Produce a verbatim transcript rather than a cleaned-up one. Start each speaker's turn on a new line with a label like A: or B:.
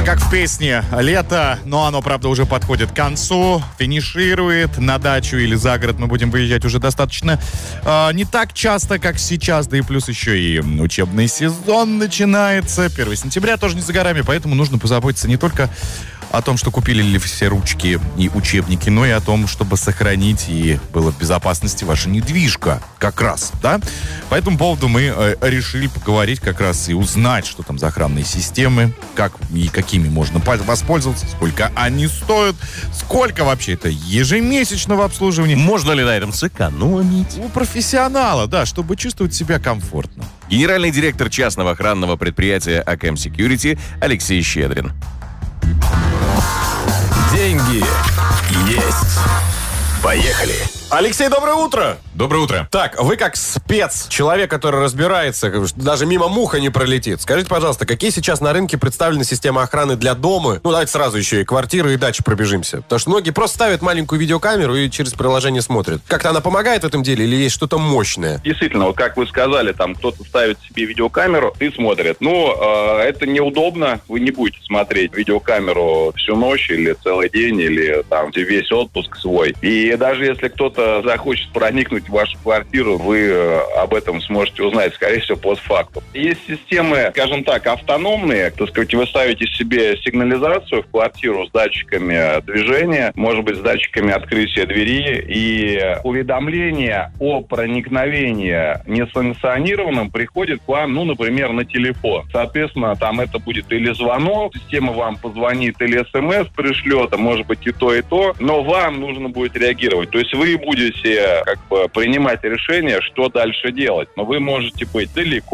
A: как в песне «Лето», но оно, правда, уже подходит к концу, финиширует. На дачу или за город мы будем выезжать уже достаточно э, не так часто, как сейчас, да и плюс еще и учебный сезон начинается. первого сентября тоже не за горами, поэтому нужно позаботиться не только о том, что купили ли все ручки и учебники, но и о том, чтобы сохранить и было в безопасности ваша недвижка. Как раз, да? По этому поводу мы э, решили поговорить как раз и узнать, что там за охранные системы, как и какими можно воспользоваться, сколько они стоят, сколько вообще это ежемесячного обслуживания.
B: Можно ли на этом сэкономить?
A: У профессионала, да, чтобы чувствовать себя комфортно.
B: Генеральный директор частного охранного предприятия АКЭМ Security Алексей Щедрин.
C: Деньги есть. Поехали.
D: Алексей, доброе утро.
A: Доброе утро.
D: Так, вы как спец, человек, который разбирается, даже мимо муха не пролетит. Скажите, пожалуйста, какие сейчас на рынке представлены системы охраны для дома? Ну, давайте сразу еще и квартиры, и дачи пробежимся. Потому что многие просто ставят маленькую видеокамеру и через приложение смотрят. Как-то она помогает в этом деле или есть что-то мощное?
E: Действительно, вот как вы сказали, там кто-то ставит себе видеокамеру и смотрит. Ну, э, это неудобно. Вы не будете смотреть видеокамеру всю ночь или целый день, или там весь отпуск свой. И даже если кто-то захочет проникнуть в вашу квартиру, вы об этом сможете узнать, скорее всего, постфактум. Есть системы, скажем так, автономные. Так сказать, вы ставите себе сигнализацию в квартиру с датчиками движения, может быть, с датчиками открытия двери, и уведомление о проникновении несанкционированном приходит к вам, ну, например, на телефон. Соответственно, там это будет или звонок, система вам позвонит, или смс пришлет, а может быть и то, и то, но вам нужно будет реагировать. То есть вы будете как бы принимать решение, что дальше делать. Но вы можете быть далеко,